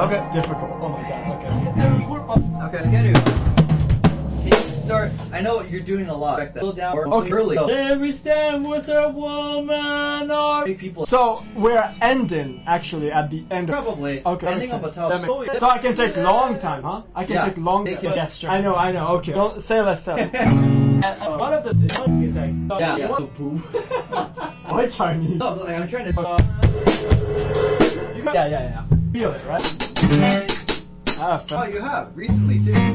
Okay. Difficult. Oh my god. Okay. Okay, get it. Can you start? I know you're doing a lot. Slow down. Okay. Early. Every stand with a woman or People. So we're ending actually at the end. Probably. Okay. Ending That up makes a sense. tough. So I can take long time, huh? I can take long Take time. it. gesture. I know. Okay. Don't say less stuff. one of the is like Yeah. Boo. Why Chinese? No, like, I'm trying to. Yeah. Feel it, right? I have Oh, you have recently too.